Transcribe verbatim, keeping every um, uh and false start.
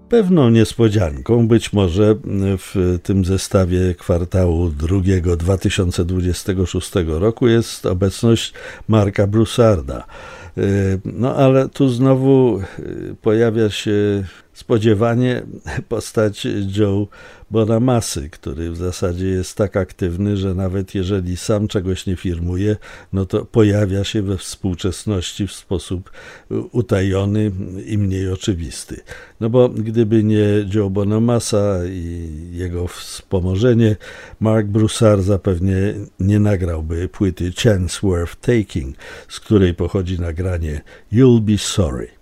Pewną niespodzianką, być może w tym zestawie kwartału drugiego dwa tysiące dwudziestego szóstego roku jest obecność Marka Broussarda. No ale tu znowu pojawia się spodziewanie postać Joe Bonamassy, który w zasadzie jest tak aktywny, że nawet jeżeli sam czegoś nie firmuje, no to pojawia się we współczesności w sposób utajony i mniej oczywisty. No bo gdyby nie Joe Bonamassa i jego wspomożenie, Mark Broussard zapewne nie nagrałby płyty Chance Worth Taking, z której pochodzi nagranie You'll Be Sorry.